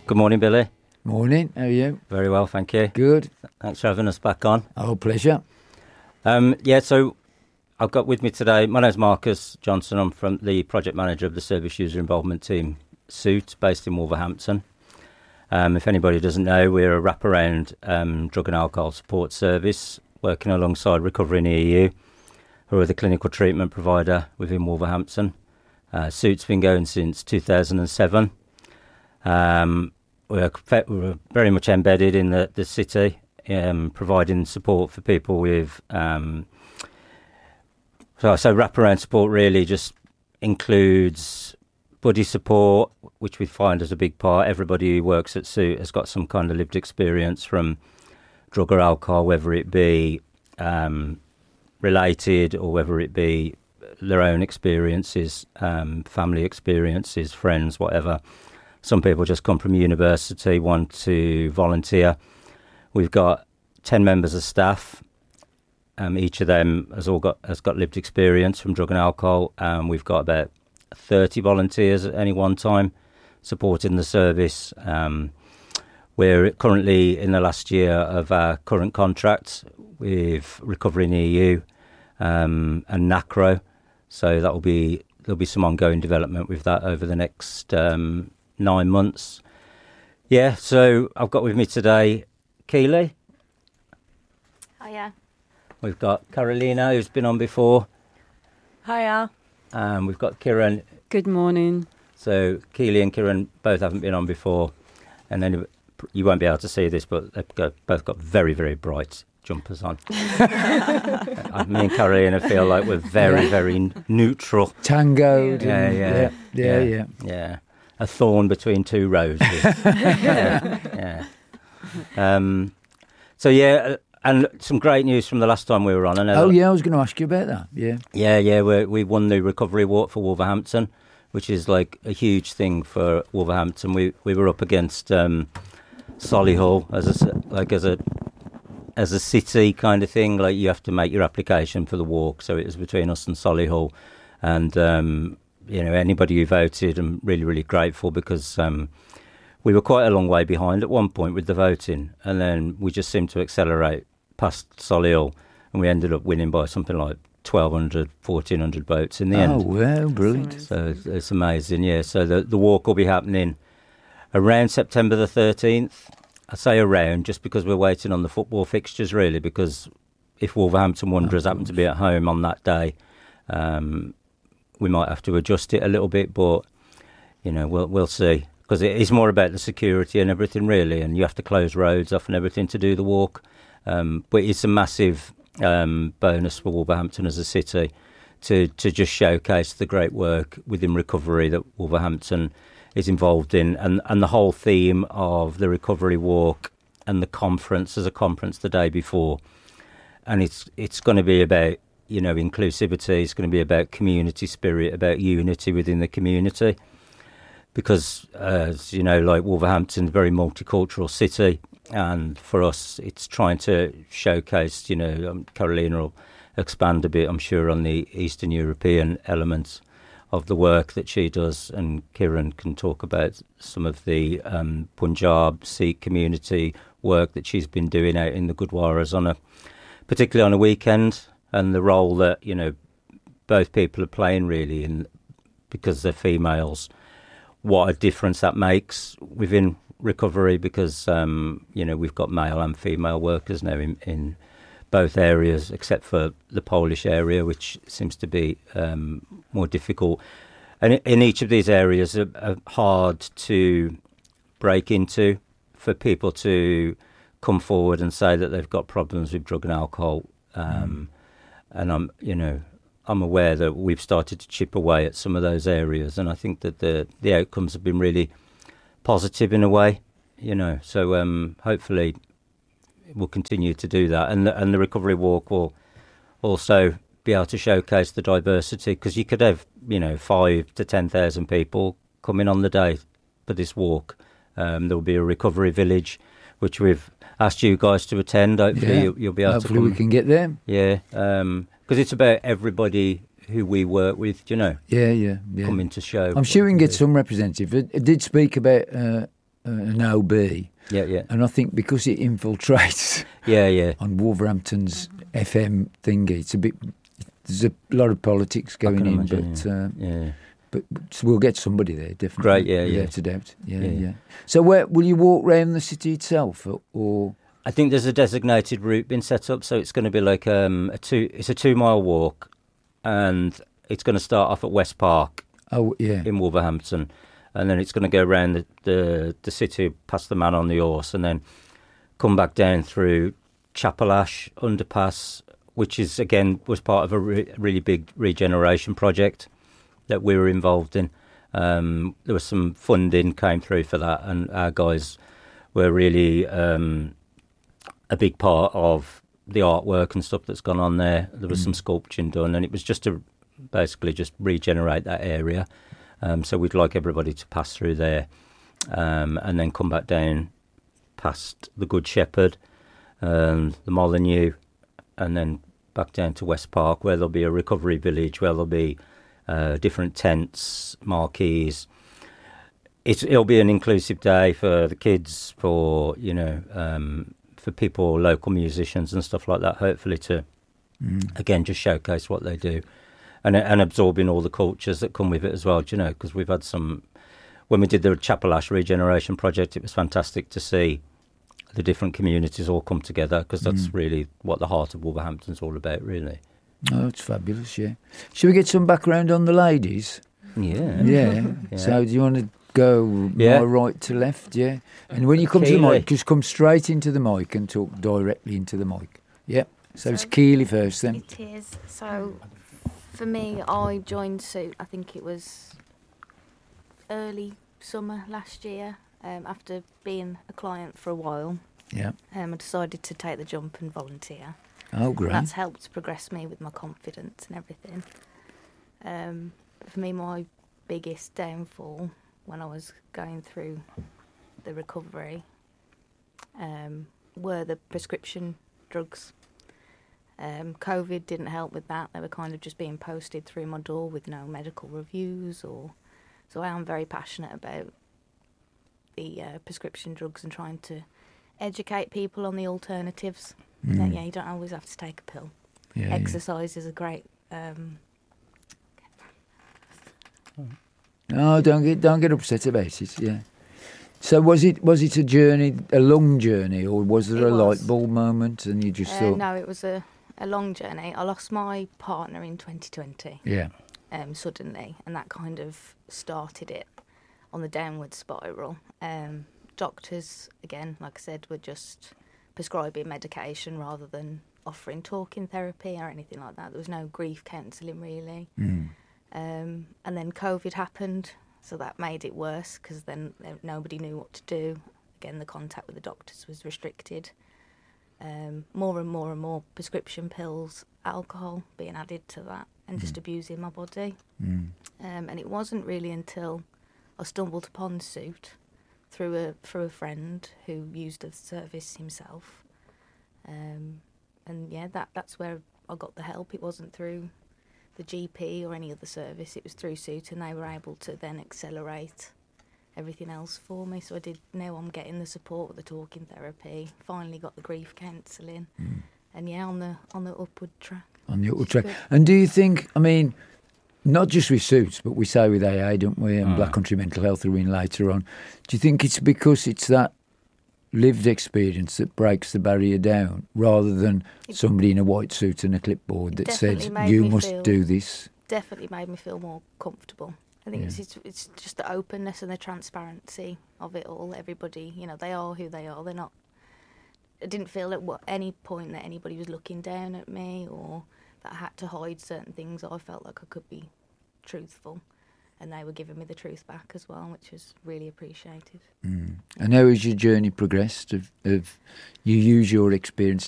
Good morning, Billy. Morning, how are you? Very well, thank you. Good. Thanks for having us back on. Oh, pleasure. So I've got with me today, my name's Marcus Johnson. I'm from the project manager of the Service User Involvement Team, SUIT, based in Wolverhampton. If anybody doesn't know, we're a wraparound drug and alcohol support service working alongside Recovery Near You, who are the clinical treatment provider within Wolverhampton. SUIT's been going since 2007. We're very much embedded in the city, providing support for people with... So wraparound support really just includes buddy support, which we find is a big part. Everybody who works at SUIT has got some kind of lived experience from drug or alcohol, whether it be related or whether it be their own experiences, family experiences, friends, whatever. Some people just come from university, want to volunteer. We've got 10 members of staff. Each of them has got lived experience from drug and alcohol. We've got about 30 volunteers at any one time supporting the service. We're currently in the last year of our current contract with Recovery Near You and NACRO. So there'll be some ongoing development with that over the next 9 months. Yeah, so I've got with me today Keely. Hiya. We've got Carolina, who's been on before. Hiya. We've got Kieran. Good morning. So Keely and Kieran both haven't been on before. And then you won't be able to see this, but they've both got very, very bright jumpers on. Me and Carolina feel like we're very, very neutral. Tangoed. Yeah. A thorn between two roses. yeah. And some great news from the last time we were on. I was going to ask you about that. Yeah. We won the Recovery Walk for Wolverhampton, which is like a huge thing for Wolverhampton. We were up against Solihull as a city kind of thing. Like, you have to make your application for the walk, so it was between us and Solihull. And anybody who voted, I'm really, really grateful, because we were quite a long way behind at one point with the voting, and then we just seemed to accelerate past Solihull, and we ended up winning by something like 1,200, 1,400 votes in the end. Oh, wow, brilliant. So it's amazing, yeah. So the walk will be happening around September the 13th. I say around just because we're waiting on the football fixtures, really, because if Wolverhampton Wanderers happen to be at home on that day, we might have to adjust it a little bit, but we'll see, because it is more about the security and everything, really, and you have to close roads off and everything to do the walk. But it's a massive bonus for Wolverhampton as a city to just showcase the great work within recovery that Wolverhampton is involved in, and the whole theme of the Recovery Walk and the conference as a conference the day before. And it's going to be about inclusivity. It's going to be about community spirit, about unity within the community. Because, as you know, like Wolverhampton's a very multicultural city, and for us, it's trying to showcase, Carolina will expand a bit, I'm sure, on the Eastern European elements of the work that she does, and Kieran can talk about some of the Punjab Sikh community work that she's been doing out in the Gurdwaras particularly on a weekend, and the role that both people are playing, really, because they're females. What a difference that makes within recovery, because we've got male and female workers now in both areas, except for the Polish area, which seems to be more difficult. And in each of these areas are hard to break into, for people to come forward and say that they've got problems with drug and alcohol. And I'm aware that we've started to chip away at some of those areas, and I think that the outcomes have been really positive in a way, So hopefully we'll continue to do that, and the Recovery Walk will also be able to showcase the diversity, because you could have 5,000 to 10,000 people coming on the day for this walk. There will be a recovery village, which we've asked you guys to attend. Hopefully you'll be able to come. Hopefully we can get there. Yeah, because it's about everybody who we work with, Yeah. coming to show. I'm sure we can get some representative. It did speak about an OB. Yeah. And I think because it infiltrates on Wolverhampton's FM thingy, it's a bit. There's a lot of politics going in, imagine, but we'll get somebody there, definitely. Great, without a doubt. Yeah. So where will you walk around the city itself, or? I think there's a designated route been set up, so it's going to be like it's a 2 mile walk, and it's going to start off at West Park. In Wolverhampton, and then it's going to go around the city past the Man on the Horse, and then come back down through Chapel Ash underpass, which was part of a really big regeneration project that we were involved in. There was some funding came through for that, and our guys were really a big part of the artwork and stuff that's gone on there. There was some sculpturing done, and it was just to basically just regenerate that area. So we'd like everybody to pass through there, and then come back down past the Good Shepherd, the Molyneux, and then back down to West Park, where there'll be a recovery village, where there'll be different tents, marquees. It'll be an inclusive day for the kids, for for people, local musicians and stuff like that. Hopefully to again just showcase what they do. And absorbing all the cultures that come with it as well, because we've had some... When we did the Chapel Ash regeneration project, it was fantastic to see the different communities all come together, because that's really what the heart of Wolverhampton's all about, really. Oh, it's fabulous, yeah. Shall we get some background on the ladies? Yeah. So do you want to go my right to left, yeah? And when you come to the mic, just come straight into the mic and talk directly into the mic. Yeah. So it's Keely first, then. It is. So... For me, I joined Suit, I think it was early summer last year, after being a client for a while. Yeah. I decided to take the jump and volunteer. Oh, great. That's helped progress me with my confidence and everything. For me, my biggest downfall when I was going through the recovery were the prescription drugs. COVID didn't help with that. They were kind of just being posted through my door with no medical reviews. So I am very passionate about the prescription drugs and trying to educate people on the alternatives. That, you don't always have to take a pill. Exercise is a great... No, don't get upset about it. Yeah. So was it a journey, a long journey, or was there a light bulb moment and you just thought? No, it was a long journey. I lost my partner in 2020. Yeah. Suddenly, and that kind of started it on the downward spiral. Doctors, again, like I said, were just prescribing medication rather than offering talking therapy or anything like that. There was no grief counselling really. And then COVID happened, so that made it worse because then nobody knew what to do. Again, the contact with the doctors was restricted. More and more prescription pills, alcohol being added to that, and just abusing my body. And it wasn't really until I stumbled upon Suit through a friend who used the service himself. And yeah, that's where I got the help. It wasn't through the GP or any other service, it was through Suit, and they were able to then accelerate everything else for me. So now I'm getting the support with the talking therapy, finally got the grief counselling, and yeah, on the upward track. On the upward track. Good. And do you think, I mean, not just with Suits, but we say with AA, don't we, and Black Country Mental Health are in later on, do you think it's because it's that lived experience that breaks the barrier down rather than somebody in a white suit and a clipboard that says, you must do this? Definitely made me feel more comfortable. I think it's just the openness and the transparency of it all. Everybody, they are who they are. They're not... I didn't feel at any point that anybody was looking down at me or that I had to hide certain things. I felt like I could be truthful, and they were giving me the truth back as well, which was really appreciated. And how has your journey progressed? Have you used your experience